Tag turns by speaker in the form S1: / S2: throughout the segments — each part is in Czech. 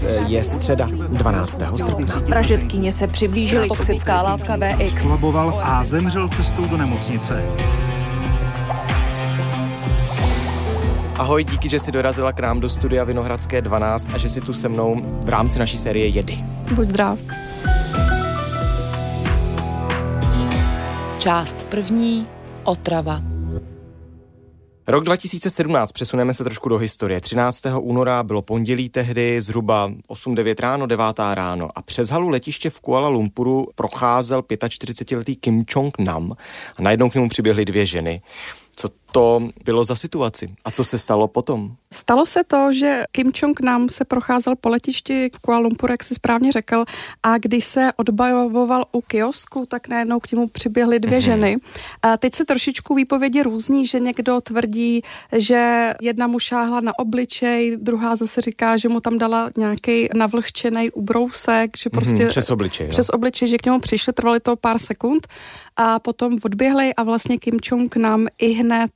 S1: VX. Je středa 12. srpna.
S2: Vražedkyně se přiblížily.
S3: Toxická látka VX.
S4: Kolaboval a zemřel cestou do nemocnice.
S1: Ahoj, díky, že jsi dorazila k nám do studia Vinohradské 12 a že jsi tu se mnou v rámci naší série Jedy.
S2: Buď zdrav.
S3: Část první. Otrava.
S1: Rok 2017, přesuneme se trošku do historie. 13. února bylo pondělí tehdy, zhruba 8-9 ráno, 9 ráno a přes halu letiště v Kuala Lumpuru procházel 45letý Kim Jong-nam a najednou k němu přiběhly 2 ženy. Co to bylo za situaci? A co se stalo potom?
S2: Stalo se to, že Kim Jong-nam se procházel po letišti v Kuala Lumpuru, jak si správně řekl, a když se odbavoval u kiosku, tak najednou k němu přiběhly 2 ženy. A teď se trošičku výpovědi různí, že někdo tvrdí, že jedna mu šáhla na obličej, druhá zase říká, že mu tam dala nějaký navlhčený ubrousek, že prostě přes obličej, že k němu přišli, trvali to pár sekund a potom odběhli a vlastně Kim Jong-nam i hned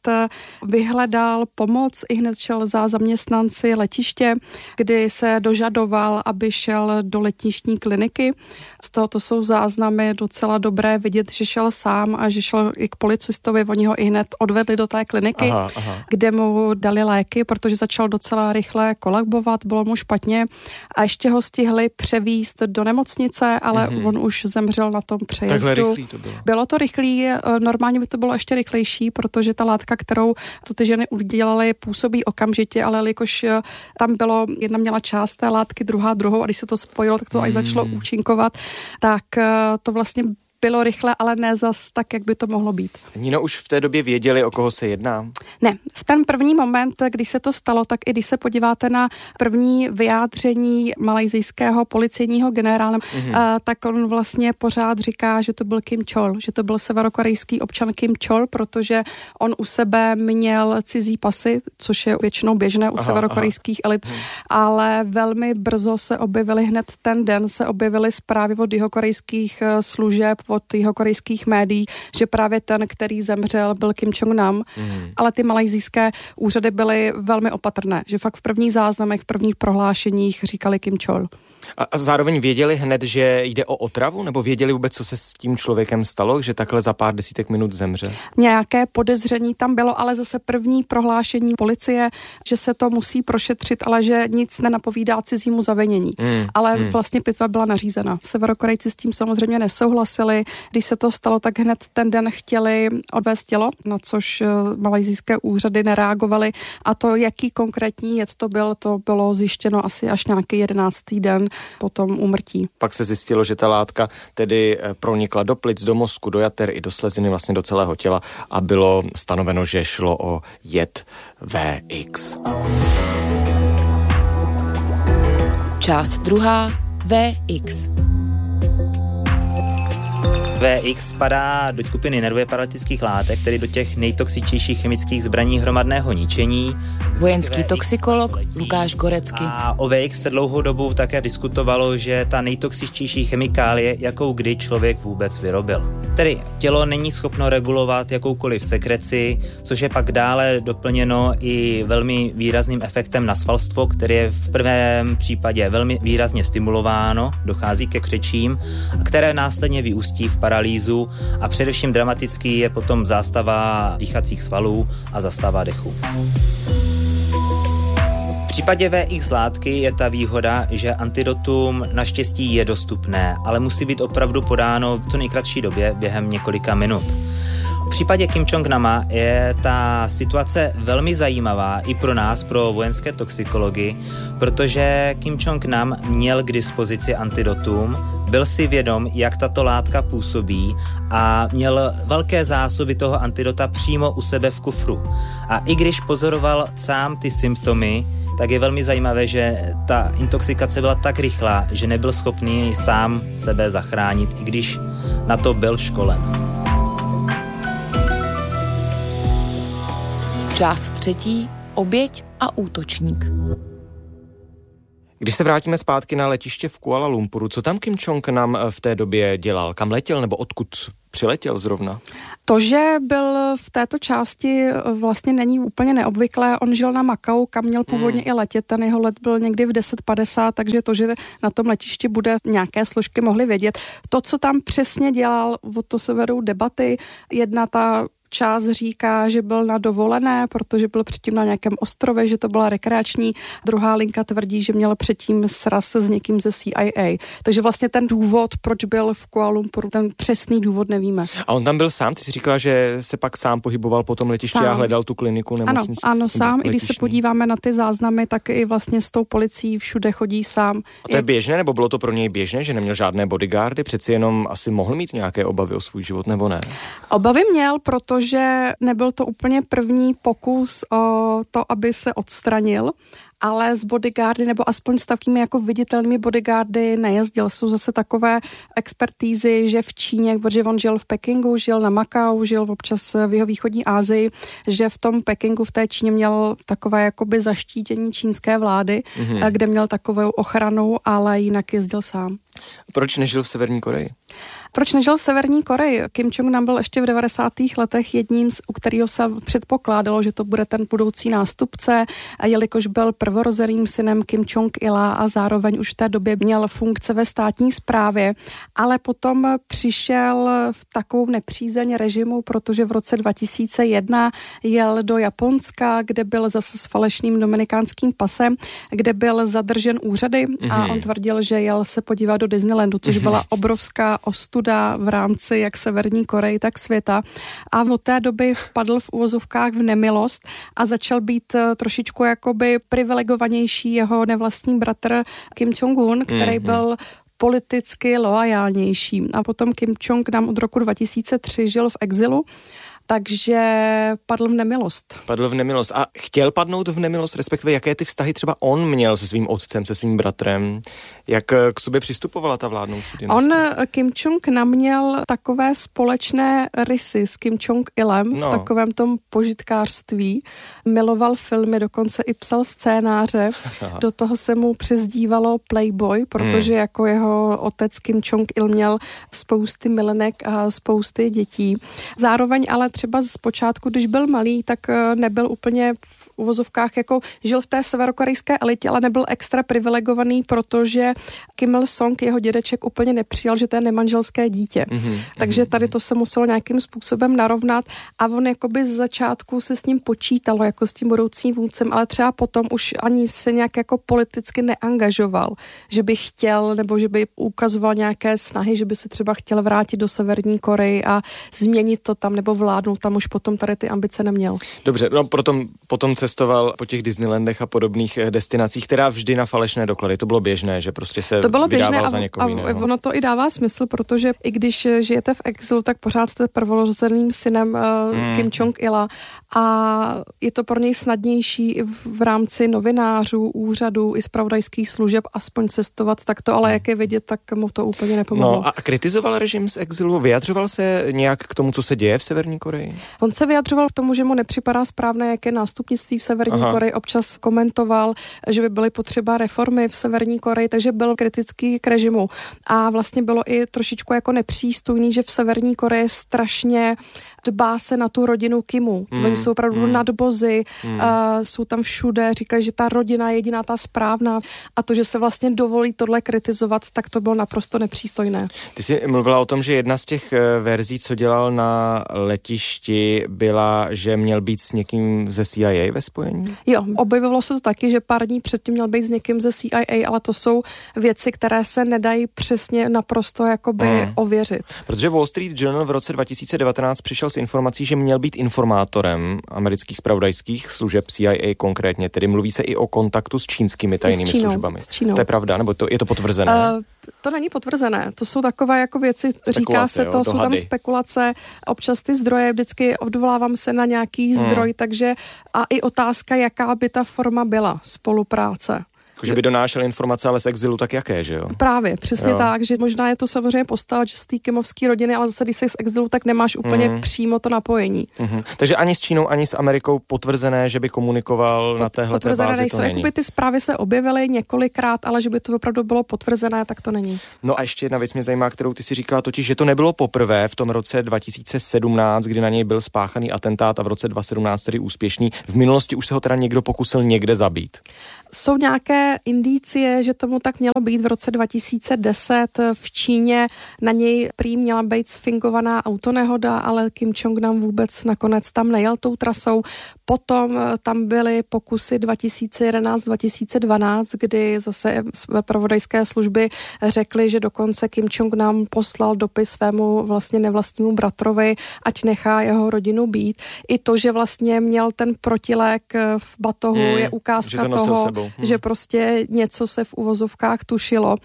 S2: vyhledal pomoc, i hned šel za zaměstnanci letiště, kdy se dožadoval, aby šel do letištní kliniky. Z tohoto jsou záznamy docela dobré vidět, že šel sám a že šel i k policistovi, oni ho i hned odvedli do té kliniky, kde mu dali léky, protože začal docela rychle kolabovat, bylo mu špatně a ještě ho stihli převízt do nemocnice, ale on už zemřel na tom přejezdu.
S1: Takhle rychlý to bylo.
S2: Bylo to rychlý, normálně by to bylo ještě rychlejší, protože ta látka, kterou ty ženy udělaly, působí okamžitě, ale jelikož tam bylo, jedna měla část té látky, druhou a když se to spojilo, tak to až začalo účinkovat, tak to vlastně bylo rychle, ale ne zas tak, jak by to mohlo být.
S1: Nino, už v té době věděli, o koho se jedná?
S2: Ne, v ten první moment, kdy se to stalo, tak i když se podíváte na první vyjádření malajzijského policejního generála, tak on vlastně pořád říká, že to byl Kim Chol, že to byl severokorejský občan Kim Chol, protože on u sebe měl cizí pasy, což je většinou běžné u severokorejských elit, ale velmi brzo se objevily, hned ten den se objevily zprávy od jihokorejských služeb, od jihokorejských médií, že právě ten, který zemřel, byl Kim Jong-nam, ale ty malajzijské úřady byly velmi opatrné, že fakt v prvních záznamech, v prvních prohlášeních říkali Kim Chol.
S1: A zároveň věděli hned, že jde o otravu? Nebo věděli vůbec, co se s tím člověkem stalo, že takhle za pár desítek minut zemře?
S2: Nějaké podezření tam bylo, ale zase první prohlášení policie, že se to musí prošetřit, ale že nic nenapovídá cizímu zavinění. Ale vlastně pitva byla nařízena. Severokorejci s tím samozřejmě nesouhlasili. Když se to stalo, tak hned ten den chtěli odvést tělo, na což malajzijské úřady nereagovaly. A to, jaký konkrétní jed to bylo zjištěno asi až nějaký 11. den po tom úmrtí.
S1: Pak se zjistilo, že ta látka tedy pronikla do plic, do mozku, do jater i do sleziny, vlastně do celého těla a bylo stanoveno, že šlo o jed VX.
S3: Část druhá. VX.
S5: VX spadá do skupiny nervově paralytických látek, tedy do těch nejtoxičtějších chemických zbraní hromadného ničení.
S3: Vojenský toxikolog Lukáš Gorecký.
S5: A o VX se dlouhou dobu také diskutovalo, že ta nejtoxičtější chemikálie, jakou kdy člověk vůbec vyrobil. Tedy tělo není schopno regulovat jakoukoliv sekreci, což je pak dále doplněno i velmi výrazným efektem na svalstvo, který je v prvém případě velmi výrazně stimulováno, dochází ke křečím, které následně vyústí v paralýzu a především dramatický je potom zástava dýchacích svalů a zastava dechu. V případě VX látky je ta výhoda, že antidotum naštěstí je dostupné, ale musí být opravdu podáno v co nejkratší době během několika minut. V případě Kim Jong-nama je ta situace velmi zajímavá i pro nás, pro vojenské toxikology, protože Kim Jong-nam měl k dispozici antidotum, byl si vědom, jak tato látka působí a měl velké zásoby toho antidota přímo u sebe v kufru. A i když pozoroval sám ty symptomy, tak je velmi zajímavé, že ta intoxikace byla tak rychlá, že nebyl schopný sám sebe zachránit, i když na to byl školen.
S3: Část třetí. Oběť a útočník.
S1: Když se vrátíme zpátky na letiště v Kuala Lumpuru, co tam Kim Jong-nam v té době dělal? Kam letěl nebo odkud přiletěl zrovna?
S2: To, že byl v této části, vlastně není úplně neobvyklé. On žil na Makau, kam měl původně i letět. Ten jeho let byl někdy v 10:50, takže to, že na tom letišti bude nějaké složky, mohli vědět. To, co tam přesně dělal, o to se vedou debaty. Jedna ta část říká, že byl na dovolené, protože byl předtím na nějakém ostrově, že to byla rekreační. Druhá linka tvrdí, že měl předtím sraz s někým ze CIA. Takže vlastně ten důvod, proč byl v Kuala Lumpuru, ten přesný důvod nevíme.
S1: A on tam byl sám? Ty jsi říkala, že se pak sám pohyboval po tom letišti a hledal tu kliniku nemocniční?
S2: Ano, sám. I když se podíváme na ty záznamy, tak i vlastně s tou policií všude chodí sám.
S1: A to je běžné, nebo bylo to pro něj běžné, že neměl žádné bodyguardy? Přeci jenom asi mohl mít nějaké obavy o svůj život, nebo ne?
S2: Obavy měl, protože nebyl to úplně první pokus o to, aby se odstranil, ale s bodyguardy, nebo aspoň s takými jako viditelnými bodyguardy nejezdil. Jsou zase takové expertízy, že v Číně, protože on žil v Pekingu, žil na Makau, žil občas v jihovýchodní Asii, že v tom Pekingu, v té Číně měl takové jakoby zaštítění čínské vlády, kde měl takovou ochranu, ale jinak jezdil sám.
S1: Proč nežil v Severní Koreji?
S2: Proč nežil v Severní Koreji? Kim Jong-nam byl ještě v 90. letech jedním, u kterého se předpokládalo, že to bude ten budoucí nástupce, jelikož byl prvorozeným synem Kim Jong-ila a zároveň už v té době měl funkce ve státní správě, ale potom přišel v takovou nepřízeň režimu, protože v roce 2001 jel do Japonska, kde byl zase s falešným dominikánským pasem, kde byl zadržen úřady a on tvrdil, že jel se podívat do Disneylandu, což byla obrovská ostuda v rámci jak Severní Koreji, tak světa. A od té doby vpadl v uvozovkách v nemilost a začal být trošičku jakoby privilegovanější jeho nevlastní bratr Kim Jong-un, který byl politicky loajálnější. A potom Kim Jong-nam od roku 2003 žil v exilu, takže padl v nemilost.
S1: Padl v nemilost. A chtěl padnout v nemilost, respektive jaké ty vztahy třeba on měl se svým otcem, se svým bratrem? Jak k sobě přistupovala ta vládnoucí dynastie?
S2: On, Kim Jong-nam, měl takové společné rysy s Kim Jong-ilem v takovém tom požitkářství. Miloval filmy, dokonce i psal scénáře. Do toho se mu přezdívalo Playboy, protože jako jeho otec Kim Jong-il měl spousty milenek a spousty dětí. Zároveň ale třeba zpočátku, když byl malý, tak nebyl úplně v uvozovkách, jako žil v té severokorejské elitě, ale nebyl extra privilegovaný, protože Kim Il-sung, jeho dědeček, úplně nepřijal, že to je nemanželské dítě. Takže tady to se muselo nějakým způsobem narovnat a on jakoby z začátku se s ním počítalo, jako s tím budoucím vůdcem, ale třeba potom už ani se nějak jako politicky neangažoval, že by chtěl, nebo že by ukazoval nějaké snahy, že by se třeba chtěl vrátit do Severní Koreji a změnit to tam, nebo vládnout tam, už potom tady ty ambice neměl.
S1: Dobře, no potom cestoval po těch Disneylandech a podobných destinacích, která vždy na falešné doklady. To bylo běžné, že prostě se vydával za někoho jiného.
S2: Ono to i dává smysl, protože i když žijete v exilu, tak pořád jste prvorozeným synem Kim Jong-ila a je to pro něj snadnější i v rámci novinářů, úřadů i zpravodajských služeb aspoň cestovat takto, ale jak je vidět, tak mu to úplně nepomohlo.
S1: No a kritizoval režim z exilu? Vyjadřoval se nějak k tomu, co se děje v Severní Koreji?
S2: On se vyjadřoval k tomu, že mu nepřipadá správné, jaké nástupnictví v Severní Koreji. Občas komentoval, že by byly potřeba reformy v Severní Koreji, takže byl kritický k režimu. A vlastně bylo i trošičku jako nepřístojný, že v Severní Koreji strašně dbá se na tu rodinu Kimů. Oni jsou opravdu nadbozy, jsou tam všude, říkají, že ta rodina je jediná ta správná a to, že se vlastně dovolí tohle kritizovat, tak to bylo naprosto nepřístojné.
S1: Ty jsi mluvila o tom, že jedna z těch verzí, co dělal na letišti, byla, že měl být s někým ze CIA ve spojení?
S2: Jo, objevilo se to taky, že pár dní předtím měl být s někým ze CIA, ale to jsou věci, které se nedají přesně naprosto jakoby ověřit.
S1: Protože Wall Street Journal v roce 2019 přišel s informací, že měl být informátorem amerických zpravodajských služeb CIA konkrétně, tedy mluví se i o kontaktu s čínskými tajnými službami. To je pravda, nebo je to potvrzené?
S2: To není potvrzené, to jsou takové jako věci, říká se to, jsou tam spekulace, občas ty zdroje, vždycky odvolávám se na nějaký zdroj, takže a i otázka, jaká by ta forma byla spolupráce.
S1: Že by donášel informace, ale z exilu tak jaké, že jo?
S2: Právě, přesně tak, že možná je to samozřejmě postava z té kimovské rodiny, ale zase, když jsi z exilu, tak nemáš úplně přímo to napojení.
S1: Takže ani s Čínou, ani s Amerikou potvrzené, že by komunikoval na téhle bázi, to není.
S2: Jakoby ty zprávy se objevily několikrát, ale že by to opravdu bylo potvrzené, tak to není.
S1: No a ještě jedna věc mě zajímá, kterou ty si říkala, totiž, že to nebylo poprvé v tom roce 2017, kdy na něj byl spáchaný atentát a v roce 2017 tedy úspěšný. V minulosti už se ho teda někdo pokusil někde zabít.
S2: Jsou nějaké indicie, že tomu tak mělo být v roce 2010 v Číně. Na něj prý měla být sfingovaná autonehoda, ale Kim Jong-nam vůbec nakonec tam nejel tou trasou. Potom tam byly pokusy 2011-2012, kdy zase zpravodajské služby řekly, že dokonce Kim Jong-nam poslal dopis svému vlastně nevlastnímu bratrovi, ať nechá jeho rodinu být. I to, že vlastně měl ten protilék v batohu, je ukázka toho, že prostě něco se v uvozovkách tušilo.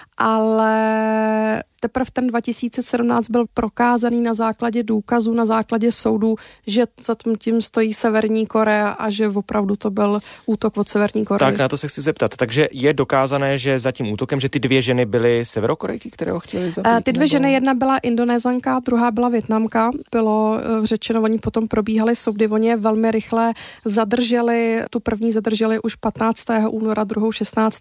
S2: Ale teprve ten 2017 byl prokázaný na základě důkazů, na základě soudů, že za tím stojí Severní Korea a že opravdu to byl útok od Severní Koreje.
S1: Tak na to se chci zeptat. Takže je dokázané, že za tím útokem, že ty dvě ženy byly Severokorejky, které ho chtěli zabít?
S2: Ty dvě ženy, jedna byla Indonézanka, druhá byla Vietnamka. Bylo řečeno, oni potom probíhali soudy, oni je velmi rychle zadrželi. Tu první zadrželi už 15. února, druhou 16.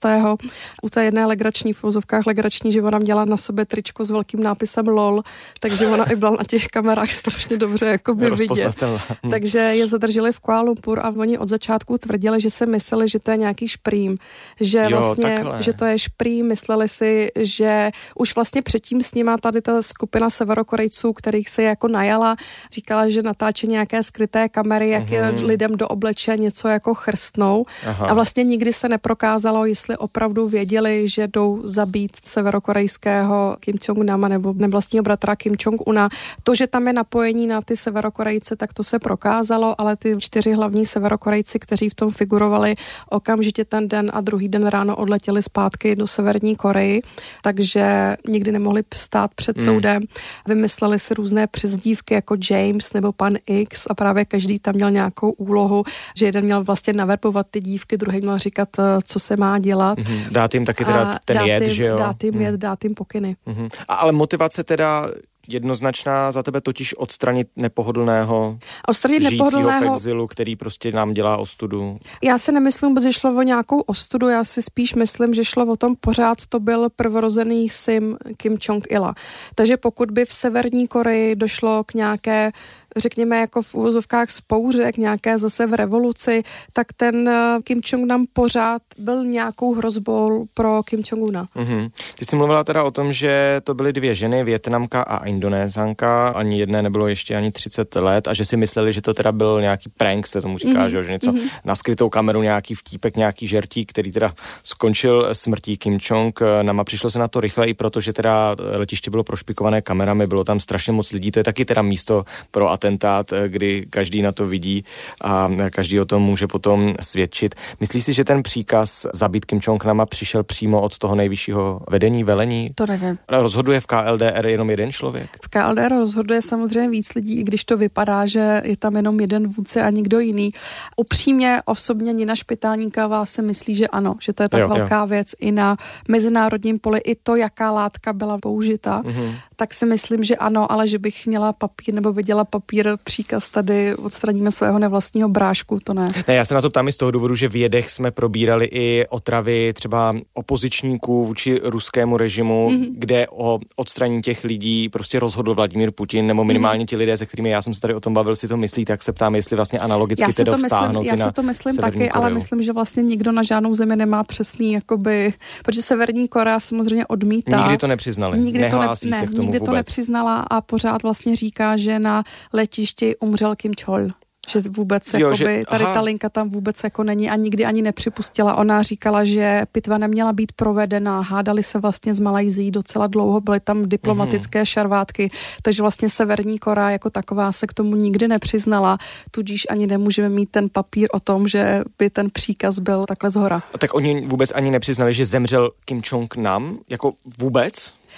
S2: U té jedné legrační v uvozovkách legrační, že ona měla na sebe tričko s velkým nápisem LOL, takže ona i byla na těch kamerách strašně dobře jakoby vidět. Takže je zadrželi v Kuala Lumpur a oni od začátku tvrdili, že si mysleli, že to je nějaký šprým, že vlastně, že to je šprým, mysleli si, že už vlastně předtím s nima tady ta skupina Severokorejců, kterých se jako najala, říkala, že natáče nějaké skryté kamery, jak je lidem do obličeje něco jako chrstnou. A vlastně nikdy se neprokázalo, jestli opravdu věděli, že jdou zabít severokorejského Kim Jong-nama nebo nevlastního bratra Kim Jong-una. To, že tam je napojení na ty Severokorejce, tak to se prokázalo, ale ty 4 hlavní Severokorejci, kteří v tom figurovali, okamžitě ten den a druhý den ráno odletěli zpátky do Severní Koreji, takže nikdy nemohli stát před soudem. Vymysleli si různé přezdívky jako James nebo pan X a právě každý tam měl nějakou úlohu, že jeden měl vlastně naverbovat ty dívky, druhý měl říkat, co se má dělat.
S1: Dát jim taky teda ten jed, že jo?
S2: Dát jim pokyny.
S1: Ale motivace teda jednoznačná za tebe, totiž odstranit nepohodlného žijícího v exilu, který prostě nám dělá ostudu.
S2: Já si nemyslím, že šlo o nějakou ostudu, já si spíš myslím, že šlo o tom, pořád to byl prvorozený syn Kim Jong-ila. Takže pokud by v Severní Koreji došlo k nějaké, řekněme jako v uvozovkách spouře, k nějaké zase v revoluci, tak ten Kim Jong-nam pořád byl nějakou hrozbou pro Kim Jong-una. Ty
S1: jsi mluvila teda o tom, že to byly 2 ženy, Vietnamka a Indonézanka, ani jedné nebylo ještě ani 30 let a že si mysleli, že to teda byl nějaký prank, se tomu říká, že něco na skrytou kameru, nějaký vtípek, nějaký žertík, který teda skončil smrtí Kim Jong-nama. Přišlo se na to rychle i proto, že teda letiště bylo prošpikované kamerami, bylo tam strašně moc lidí, to je taky teda místo pro atentát, kdy každý na to vidí a každý o tom může potom svědčit. Myslíš si, že ten příkaz zabít Kim Jong-nama přišel přímo od toho nejvyššího vedení, velení?
S2: To nevím.
S1: Rozhoduje v KLDR jenom jeden člověk?
S2: V KLDR rozhoduje samozřejmě víc lidí, i když to vypadá, že je tam jenom jeden vůdce a nikdo jiný. Upřímně osobně Nina Špitálníková si myslí, že ano, že to je tak velká věc i na mezinárodním poli, i to, jaká látka byla použita, tak si myslím, že ano, ale že bych měla papír nebo viděla papír, příkaz tady odstraníme svého nevlastního brášku, to ne.
S1: Ne, já se na to ptám i z toho důvodu, že v Jedech jsme probírali i otravy třeba opozičníků vůči ruskému režimu, kde o odstranění těch lidí prostě rozhodl Vladimír Putin, nebo minimálně ti lidé, se kterými já jsem se tady o tom bavil, si to myslí, tak se ptám, jestli vlastně analogicky teda vztáhnout.
S2: Já si to myslím taky, ale myslím, že vlastně nikdo na žádnou zemi nemá přesný, jakoby, protože Severní Korea samozřejmě odmítá.
S1: Nikdy to nepřiznali, nehlásí se k tomu
S2: nikdy
S1: vůbec.
S2: To nepřiznala a pořád vlastně říká, že na letišti umřel Kim Chol. Že vůbec, tady ta linka tam vůbec jako není a nikdy ani nepřipustila. Ona říkala, že pitva neměla být provedena, hádali se vlastně z Malajzií docela dlouho, byly tam diplomatické šarvátky, takže vlastně Severní Korea jako taková se k tomu nikdy nepřiznala, tudíž ani nemůžeme mít ten papír o tom, že by ten příkaz byl takhle zhora.
S1: Tak oni vůbec ani nepřiznali, že zemřel Kim Jong-nam, jako vůbec?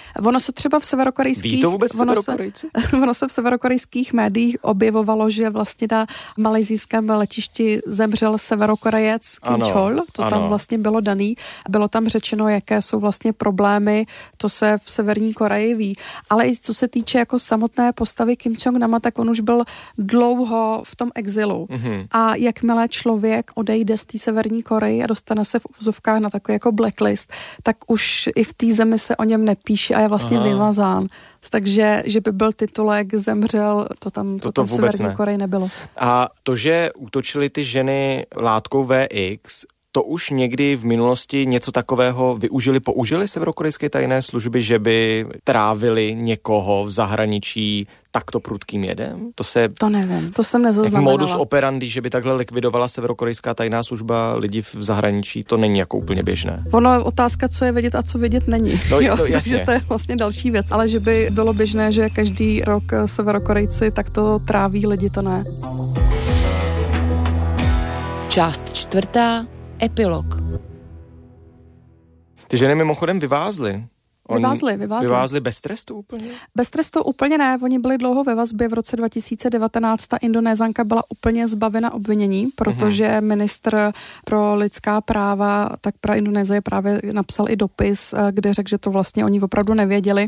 S2: Ono se třeba v severokorejských...
S1: Ví to vůbec Severokorejci?
S2: Ono se v severokorejských médiích objevovalo, že vlastně na malajzijském letišti zemřel Severokorejec Kim Chol, to tam vlastně bylo daný. Bylo tam řečeno, jaké jsou vlastně problémy, to se v Severní Koreji ví. Ale i co se týče jako samotné postavy Kim Jong-nama, tak on už byl dlouho v tom exilu. A jakmile člověk odejde z té Severní Koreji a dostane se v uvozovkách na takový jako blacklist, tak už i v té zemi se o něm nepíše a je vlastně vymazán. Takže, že by byl titulek zemřel, to tam v Severní Koreji nebylo.
S1: A to, že útočily ty ženy látkou VX, to už někdy v minulosti něco takového použili severokorejské tajné služby, že by trávili někoho v zahraničí takto prudkým jedem?
S2: To nevím, to jsem nezaznamenala.
S1: Jak modus operandi, že by takhle likvidovala severokorejská tajná služba lidi v zahraničí, to není jako úplně běžné.
S2: Ono je otázka, co je vidět a co vidět není.
S1: No,
S2: jo,
S1: jasně.
S2: Takže to je vlastně další věc, ale že by bylo běžné, že každý rok severokorejci takto tráví lidi, to ne.
S3: Část 4. Epilog.
S1: Ty ženy mimochodem vyvázly. Vyvázli bez trestu úplně?
S2: Bez trestu úplně ne, oni byli dlouho ve vazbě. V roce 2019 ta Indonézanka byla úplně zbavena obvinění, protože ministr pro lidská práva, tak pro Indonésie právě napsal i dopis, kde řekl, že to vlastně oni opravdu nevěděli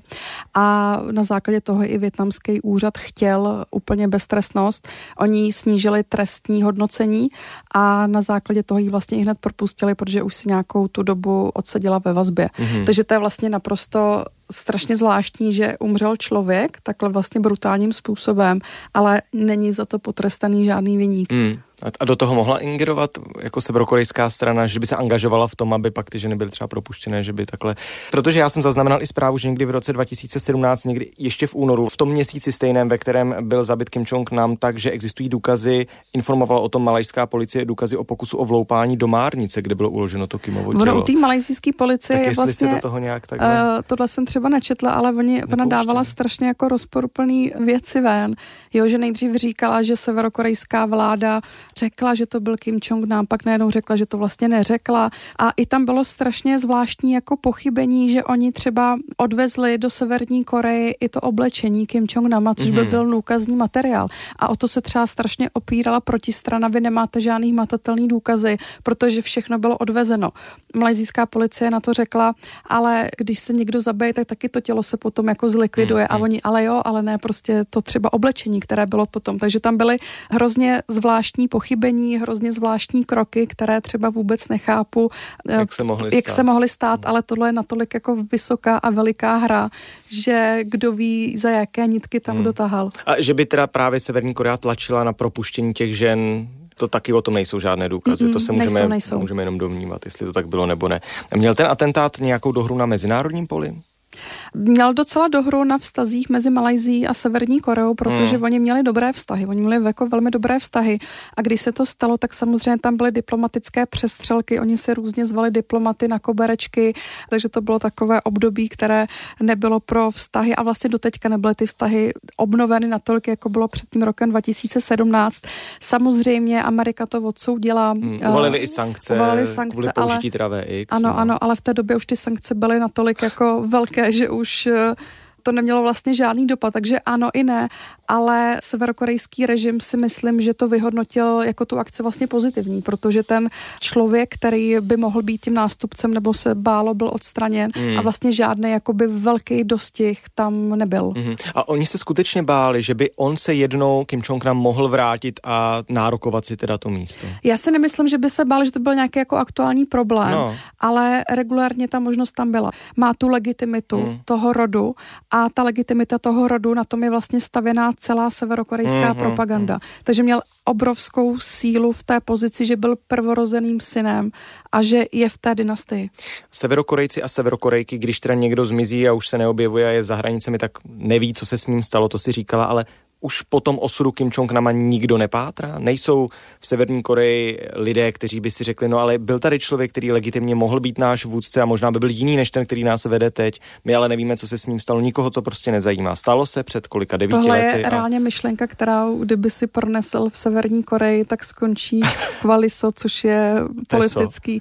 S2: a na základě toho i vietnamský úřad chtěl úplně beztrestnost. Oni snížili trestní hodnocení a na základě toho ji vlastně i hned propustili, protože už si nějakou tu dobu odseděla ve vazbě. Takže to je vlastně naprosto strašně zvláštní, že umřel člověk takhle vlastně brutálním způsobem, ale není za to potrestaný žádný viník.
S1: A do toho mohla ingerovat jako severokorejská strana, že by se angažovala v tom, aby pak ty ženy byly třeba propuštěné, že by takhle... Protože já jsem zaznamenal i zprávu, že někdy v roce 2017, někdy ještě v únoru, v tom měsíci stejném, ve kterém byl zabit Kim Jong-nam, takže existují důkazy, informovala o tom malajská policie, důkazy o pokusu o vloupání do Márnice, kde bylo uloženo to Kimovo tělo.
S2: Ono u té malajsijské policie
S1: tak
S2: je vlastně...
S1: se do toho nějak takhle...
S2: tohle jsem třeba nečetla, ale ona dávala strašně jako rozporuplný věci ven. Jo, že nejdřív říkala, že severokorejská vláda řekla, že to byl Kim Jong-nam, pak najednou řekla, že to vlastně neřekla. A i tam bylo strašně zvláštní jako pochybení, že oni třeba odvezli do Severní Koreji i to oblečení Kim Jong-nama, což by byl důkazní materiál. A o to se třeba strašně opírala protistrana, vy nemáte žádný hmatatelný důkazy, protože všechno bylo odvezeno. Malajsijská policie na to řekla, ale když se někdo zabije, tak taky to tělo se potom jako zlikviduje. A oni, ale jo, ale ne prostě to třeba oblečení, které bylo potom. Takže tam byly hrozně zvláštní pochybení, hrozně zvláštní kroky, které třeba vůbec nechápu, jak se mohly stát, ale tohle je natolik jako vysoká a veliká hra, že kdo ví, za jaké nitky tam dotahal.
S1: A že by teda právě Severní Korea tlačila na propuštění těch žen, to taky o tom nejsou žádné důkazy, to se můžeme jenom domnívat, jestli to tak bylo nebo ne. Měl ten atentát nějakou dohru na mezinárodním poli?
S2: Měl docela dohru na vztazích mezi Malajsií a Severní Koreou, protože oni měli dobré vztahy, oni měli jako velmi dobré vztahy a když se to stalo, tak samozřejmě tam byly diplomatické přestřelky, oni si různě zvali diplomaty na koberečky, takže to bylo takové období, které nebylo pro vztahy a vlastně doteďka nebyly ty vztahy obnoveny natolik, jako bylo před tím rokem 2017. Samozřejmě Amerika to odsoudila.
S1: Uvalili i sankce kvůli použití teda VX.
S2: Ano, ale v té době už ty sankce byly natolik jako velké, že už to nemělo vlastně žádný dopad, takže ano i ne, ale severokorejský režim si myslím, že to vyhodnotil jako tu akci vlastně pozitivní, protože ten člověk, který by mohl být tím nástupcem nebo se bálo, byl odstraněn a vlastně žádný jakoby velký dostih tam nebyl.
S1: A oni se skutečně báli, že by on se jednou Kim Jong-nam mohl vrátit a nárokovat si teda to místo?
S2: Já si nemyslím, že by se báli, že to byl nějaký jako aktuální problém, ale regulárně ta možnost tam byla. Má tu legitimitu toho rodu a ta legitimita toho rodu, na tom je vlastně stavěná celá severokorejská propaganda. Takže měl obrovskou sílu v té pozici, že byl prvorozeným synem a že je v té dynastii.
S1: Severokorejci a severokorejky, když teda někdo zmizí a už se neobjevuje a je za hranicemi, tak neví, co se s ním stalo, to si říkala, ale už po tom osudu Kim Jong-nama nikdo nepátrá? Nejsou v Severní Koreji lidé, kteří by si řekli, no ale byl tady člověk, který legitimně mohl být náš vůdce a možná by byl jiný než ten, který nás vede teď. My ale nevíme, co se s ním stalo. Nikoho to prostě nezajímá. Stalo se před kolika 9 lety?
S2: Tohle je reálně myšlenka, kterou kdyby si pronesl v Severní Koreji, tak skončí Kvaliso, což je politický.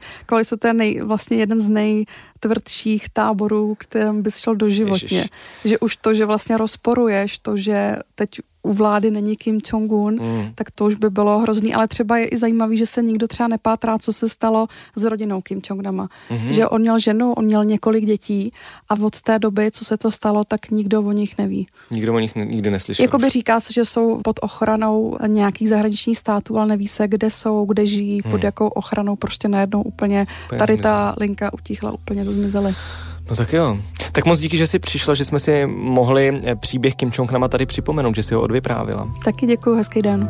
S2: koalice to je vlastně jeden z nejtvrdších táborů, kterým bys šel doživotně.
S1: Ježiš.
S2: Že už to, že vlastně rozporuješ to, že teď u vlády není Kim Jong-un, tak to už by bylo hrozný, ale třeba je i zajímavý, že se nikdo třeba nepátrá, co se stalo s rodinou Kim Jong-nama. Že on měl ženu, on měl několik dětí a od té doby, co se to stalo, tak nikdo o nich neví.
S1: Nikdo o nich nikdy neslyšel.
S2: Jakoby říká se, že jsou pod ochranou nějakých zahraničních států, ale neví se, kde jsou, kde žijí, pod jakou ochranou, prostě najednou úplně tady ta linka utichla, úplně to zmizely.
S1: No tak jo. Tak moc díky, že jsi přišla, že jsme si mohli příběh Kim Jong-nama tady připomenout, že si ho odvyprávila.
S2: Taky děkuju, hezký den.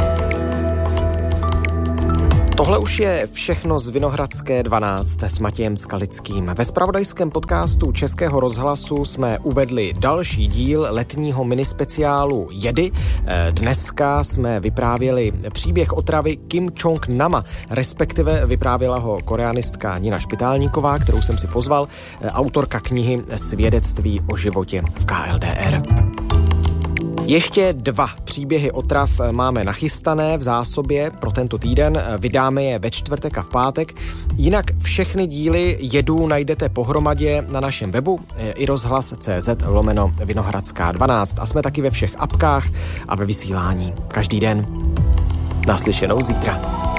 S1: Tohle už je všechno z Vinohradské 12 s Matějem Skalickým. Ve zpravodajském podcastu Českého rozhlasu jsme uvedli další díl letního minispeciálu Jedy. Dneska jsme vyprávěli příběh otravy Kim Jong-nama, respektive vyprávěla ho koreanistka Nina Špitálníková, kterou jsem si pozval, autorka knihy Svědectví o životě v KLDR. Ještě 2 příběhy otrav máme nachystané v zásobě pro tento týden. Vydáme je ve čtvrtek a v pátek. Jinak všechny díly Jedů najdete pohromadě na našem webu iRozhlas.cz/Vinohradská 12 a jsme taky ve všech apkách a ve vysílání každý den. Naslyšenou zítra.